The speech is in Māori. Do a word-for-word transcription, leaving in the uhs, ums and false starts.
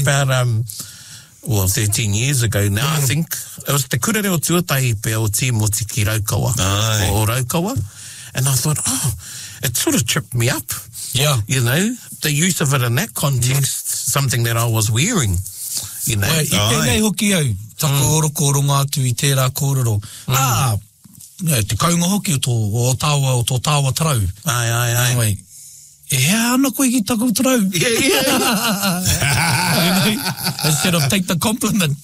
about, um, well, thirteen years ago now, mm. I think. It was te kurere o tuatahi pe o Timoti ki Raukawa. Aye. O Raukawa. And I thought, oh, it sort of tripped me up. Yeah. You know, the use of it in that context, mm. something that I was wearing. You know. Well, I pēnei hoki au, taka mm. oroko ronga atu i tērā kōrero. Mm. Ah, yeah, te kaunga hoki o tō o tāua o tō tāua tarau. Ai, ai, ai. Anyway, e hea ana koe ki tākou tarau. Yeah, yeah. You know, instead of take the compliment.